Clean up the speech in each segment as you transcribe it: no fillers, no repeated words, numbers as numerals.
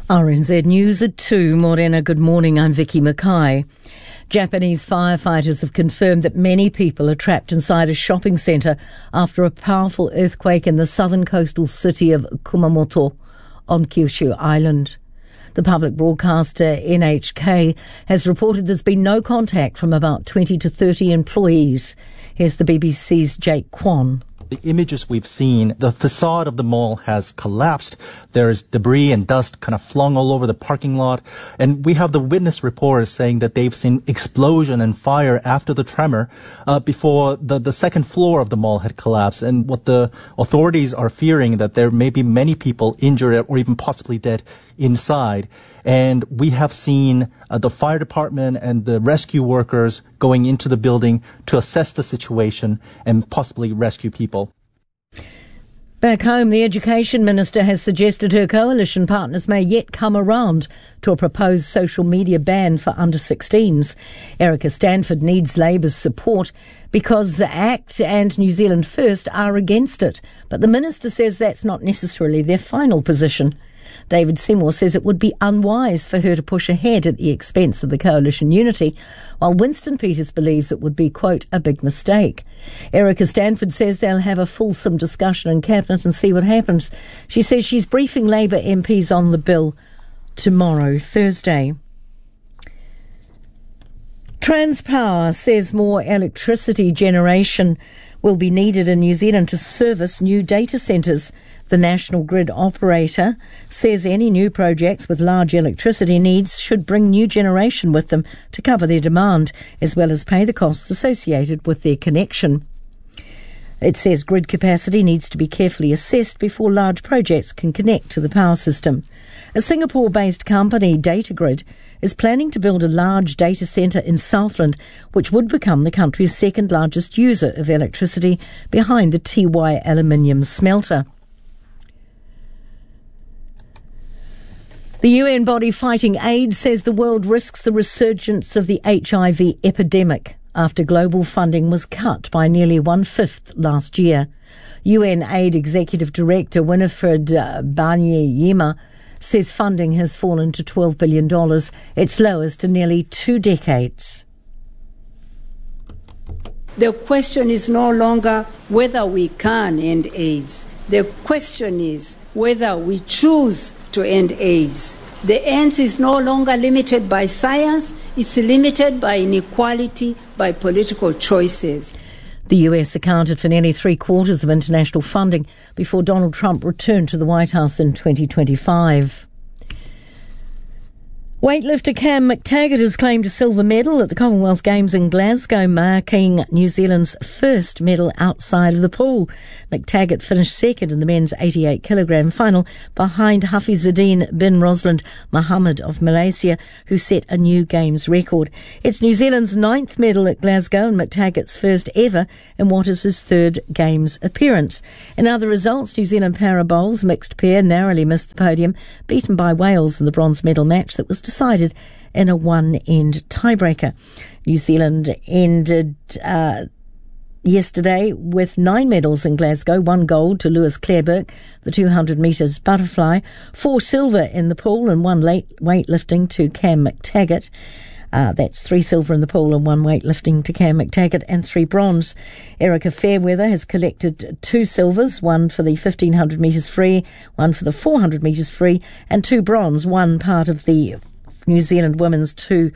RNZ News at 2. Morena, good morning. I'm Vicky Mackay. Japanese firefighters have confirmed that many people are trapped inside a shopping centre after a powerful earthquake in the southern coastal city of Kumamoto on Kyushu Island. The public broadcaster NHK has reported there's been no contact from about 20 to 30 employees. Here's the BBC's Jake Kwan. The images we've seen, the facade of the mall has collapsed. There is debris and dust kind of flung all over the parking lot. And we have the witness reports saying that they've seen explosion and fire after the tremor before the second floor of the mall had collapsed. And what the authorities are fearing that there may be many people injured or even possibly dead inside. And we have seen the fire department and the rescue workers going into the building to assess the situation and possibly rescue people. Back home, the Education Minister has suggested her coalition partners may yet come around to a proposed social media ban for under-16s. Erica Stanford needs Labour's support because ACT and New Zealand First are against it. But the minister says that's not necessarily their final position. David Seymour says it would be unwise for her to push ahead at the expense of the coalition unity, while Winston Peters believes it would be, quote, a big mistake. Erica Stanford says they'll have a fulsome discussion in Cabinet and see what happens. She says she's briefing Labour MPs on the bill tomorrow, Thursday. Transpower says more electricity generation will be needed in New Zealand to service new data centres. The national grid operator says any new projects with large electricity needs should bring new generation with them to cover their demand, as well as pay the costs associated with their connection. It says grid capacity needs to be carefully assessed before large projects can connect to the power system. A Singapore-based company, Datagrid, is planning to build a large data centre in Southland, which would become the country's second largest user of electricity behind the Tiwai aluminium smelter. The UN body fighting AIDS says the world risks the resurgence of the HIV epidemic after global funding was cut by nearly 1/5 last year. UN Aid Executive Director Winifred Banyema says funding has fallen to $12 billion, its lowest in nearly 2 decades. The question is no longer whether we can end AIDS. The question is whether we choose to end AIDS. The end is no longer limited by science, it's limited by inequality, by political choices. The US accounted for nearly 3/4 of international funding before Donald Trump returned to the White House in 2025. Weightlifter Cam McTaggart has claimed a silver medal at the Commonwealth Games in Glasgow, marking New Zealand's first medal outside of the pool. McTaggart finished second in the men's 88-kilogram final behind Hafizadine bin Rosland Mohammed of Malaysia, who set a new Games record. It's New Zealand's 9th medal at Glasgow and McTaggart's first ever in what is his 3rd Games appearance. In other results, New Zealand para bowls mixed pair narrowly missed the podium, beaten by Wales in the bronze medal match that was decided in a one-end tiebreaker. New Zealand ended yesterday with 9 medals in Glasgow, 1 gold to Lewis Clareburt, the 200 metres butterfly, 4 silver in the pool and 1 weightlifting to Cam McTaggart. That's 3 silver in the pool and 1 weightlifting to Cam McTaggart and 3 bronze. Erica Fairweather has collected 2 silvers, 1 for the 1500 metres free, 1 for the 400 metres free, and 2 bronze, 1 part of the New Zealand women's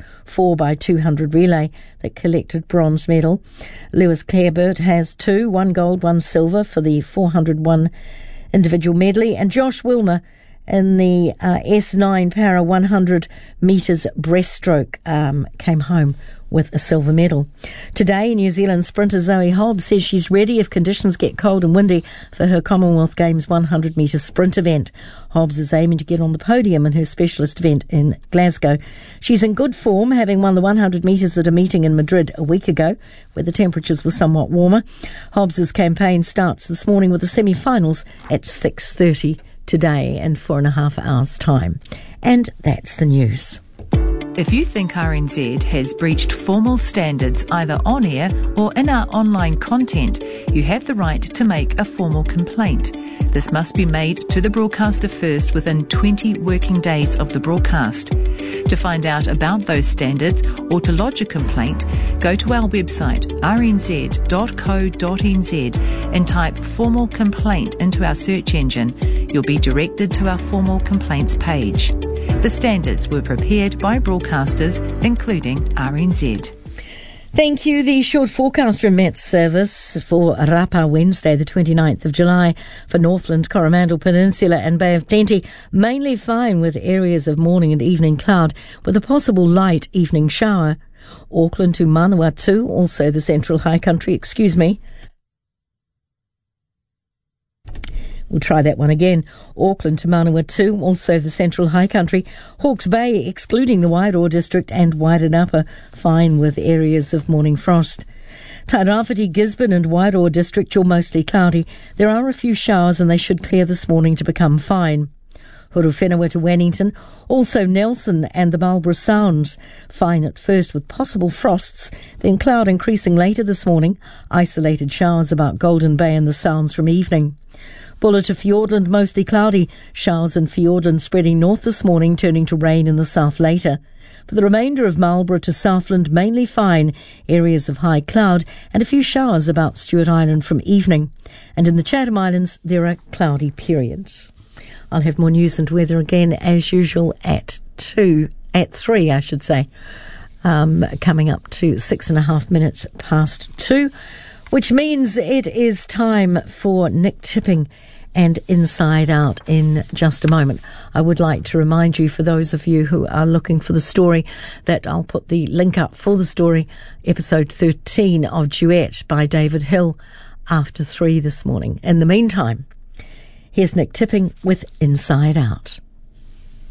4x200 relay that collected bronze medal. Lewis Clareburt has 2, 1 gold, 1 silver for the 401 individual medley, and Josh Wilmer in the S9 para 100 metres breaststroke came home with a silver medal. Today, New Zealand sprinter Zoe Hobbs says she's ready if conditions get cold and windy for her Commonwealth Games 100 metre sprint event. Hobbs is aiming to get on the podium in her specialist event in Glasgow. She's in good form, having won the 100 metres at a meeting in Madrid a week ago, where the temperatures were somewhat warmer. Hobbs's campaign starts this morning with the semi-finals at 6:30 today in 4.5 hours' time. And that's the news. If you think RNZ has breached formal standards either on air or in our online content, you have the right to make a formal complaint. This must be made to the broadcaster first within 20 working days of the broadcast. To find out about those standards or to lodge a complaint, go to our website rnz.co.nz and type formal complaint into our search engine. You'll be directed to our formal complaints page. The standards were prepared by broadcasters, including RNZ. Thank you. The short forecast from Met Service for Rapa Wednesday, the 29th of July, for Northland, Coromandel Peninsula and Bay of Plenty, mainly fine with areas of morning and evening cloud with a possible light evening shower. Auckland to Manawatu, also the Central High Country, We'll try that one again. Auckland to Manawatu, also the Central High Country. Hawke's Bay, excluding the Wairoa district, and Wairanapa, fine with areas of morning frost. Tairāwhiti, Gisborne and Wairoa district, you're mostly cloudy. There are a few showers and they should clear this morning to become fine. Hurufenua to Wellington, also Nelson and the Marlborough Sounds, fine at first with possible frosts, then cloud increasing later this morning, isolated showers about Golden Bay and the Sounds from evening. Buller to Fiordland, mostly cloudy, showers in Fiordland spreading north this morning, turning to rain in the south later. For the remainder of Marlborough to Southland, mainly fine, areas of high cloud, and a few showers about Stewart Island from evening. And in the Chatham Islands, there are cloudy periods. I'll have more news and weather again, as usual, at 3, coming up to 6.5 minutes past 2, which means it is time for Nick Tipping and Inside Out in just a moment. I would like to remind you, for those of you who are looking for the story, that I'll put the link up for the story, episode 13 of Duet by David Hill, after 3 this morning. In the meantime, here's Nick Tipping with Inside Out.